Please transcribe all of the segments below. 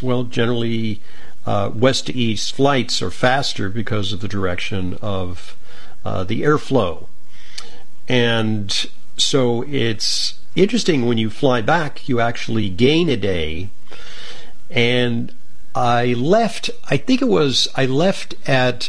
Well, generally, west to east flights are faster because of the direction of the airflow. And so it's interesting when you fly back, you actually gain a day. And I left at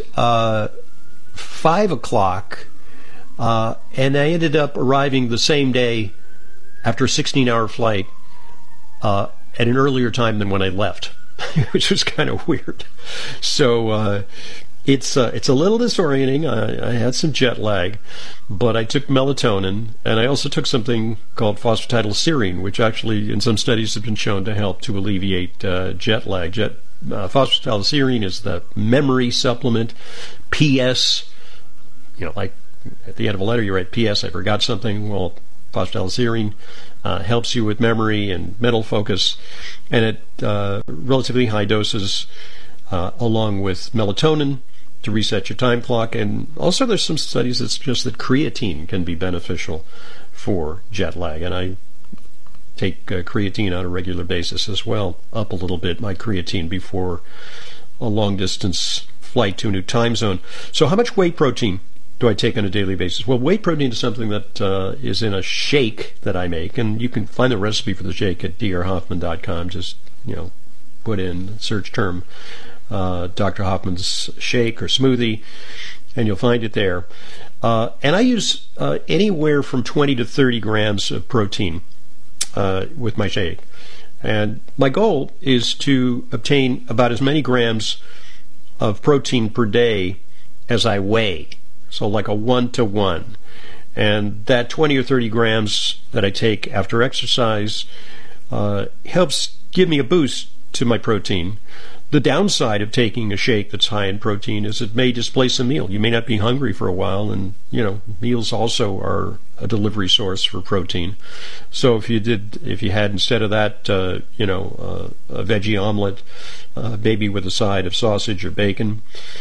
5 o'clock, and I ended up arriving the same day after a 16-hour flight at an earlier time than when I left, which was kind of weird. So it's a little disorienting. I had some jet lag, but I took melatonin, and I also took something called phosphatidylserine, which actually in some studies have been shown to help to alleviate jet lag. Phosphatidylserine is the memory supplement. PS, like at the end of a letter you write, PS, I forgot something. Well, phosphatidylserine helps you with memory and mental focus, and at relatively high doses, along with melatonin, to reset your time clock. And also there's some studies that suggest that creatine can be beneficial for jet lag, and I take creatine on a regular basis as well, up a little bit, my creatine, before a long distance flight to a new time zone. So how much whey protein do I take on a daily basis? Well, whey protein is something that is in a shake that I make, and you can find the recipe for the shake at drhoffman.com. Just put in search term Dr. Hoffman's shake or smoothie, and you'll find it there. And I use anywhere from 20 to 30 grams of protein with my shake. And my goal is to obtain about as many grams of protein per day as I weigh. So like a 1-to-1. And that 20 or 30 grams that I take after exercise helps give me a boost to my protein. The downside of taking a shake that's high in protein is it may displace a meal. You may not be hungry for a while, and meals also are a delivery source for protein. So if you had instead of that, a veggie omelet, maybe with a side of sausage or bacon,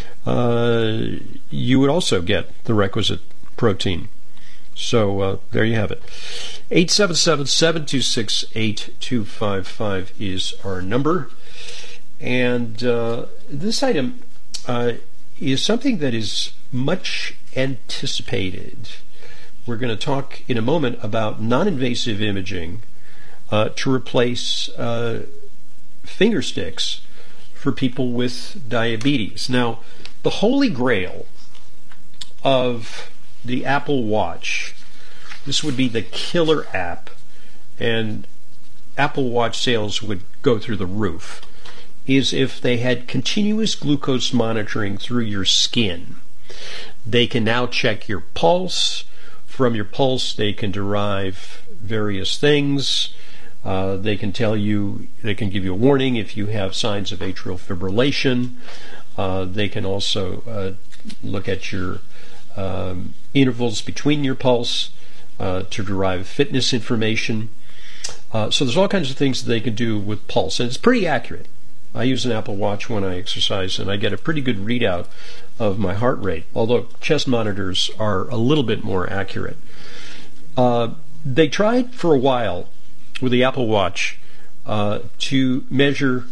you would also get the requisite protein. So there you have it. 877-726-8255 is our number. And this item is something that is much anticipated. We're going to talk in a moment about non-invasive imaging to replace finger sticks for people with diabetes. Now, the holy grail of the Apple Watch, this would be the killer app, and Apple Watch sales would go through the roof, is if they had continuous glucose monitoring through your skin. They can now check your pulse. From your pulse, they can derive various things. They can give you a warning if you have signs of atrial fibrillation. They can also look at your intervals between your pulse to derive fitness information. So there's all kinds of things that they can do with pulse, and it's pretty accurate. I use an Apple Watch when I exercise, and I get a pretty good readout of my heart rate, although chest monitors are a little bit more accurate. They tried for a while with the Apple Watch to measure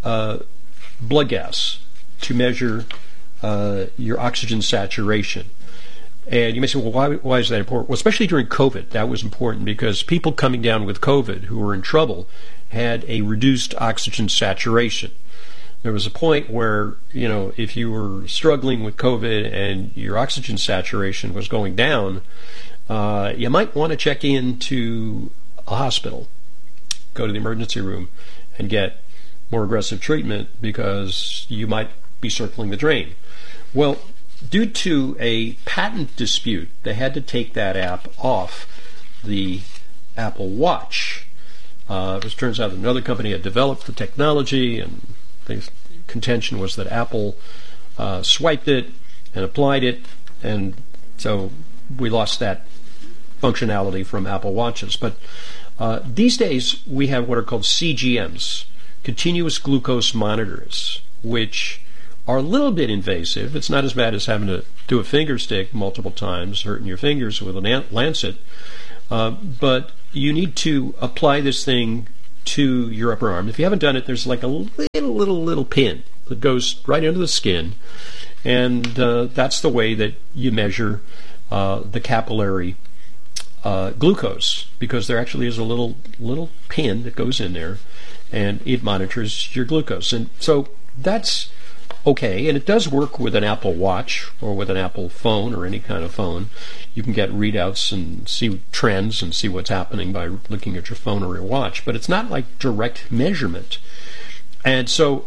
blood gas, to measure your oxygen saturation. And you may say, well, why is that important? Well, especially during COVID, that was important because people coming down with COVID who were in trouble had a reduced oxygen saturation. There was a point where, if you were struggling with COVID and your oxygen saturation was going down, you might want to check into a hospital, go to the emergency room, and get more aggressive treatment because you might be circling the drain. Well, due to a patent dispute, they had to take that app off the Apple Watch. It turns out that another company had developed the technology, and the contention was that Apple swiped it and applied it, and so we lost that functionality from Apple Watches. But these days we have what are called CGMs, continuous glucose monitors, which are a little bit invasive. It's not as bad as having to do a finger stick multiple times, hurting your fingers with a lancet. But you need to apply this thing to your upper arm. If you haven't done it, there's like a little pin that goes right into the skin, and that's the way that you measure the capillary glucose, because there actually is a little pin that goes in there, and it monitors your glucose. And so that's okay, and it does work with an Apple Watch or with an Apple phone or any kind of phone. You can get readouts and see trends and see what's happening by looking at your phone or your watch, but it's not like direct measurement. And so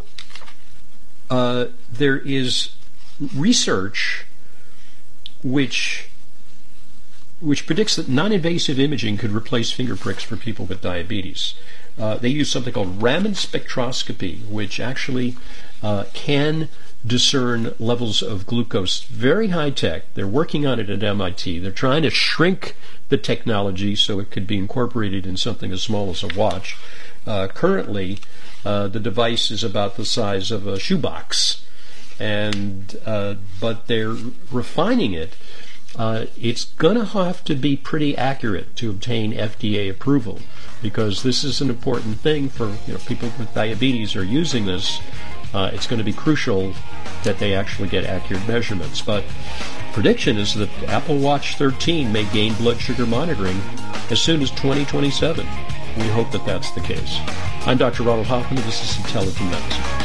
there is research which predicts that non-invasive imaging could replace finger pricks for people with diabetes. They use something called Raman spectroscopy, which actually can discern levels of glucose. Very high tech. They're working on it at MIT. They're trying to shrink the technology so it could be incorporated in something as small as a watch. Currently, the device is about the size of a shoebox, but they're refining it. It's going to have to be pretty accurate to obtain FDA approval, because this is an important thing for people with diabetes are using this. It's going to be crucial that they actually get accurate measurements. But prediction is that Apple Watch 13 may gain blood sugar monitoring as soon as 2027. We hope that that's the case. I'm Dr. Ronald Hoffman, and this is Intelligent Medicine.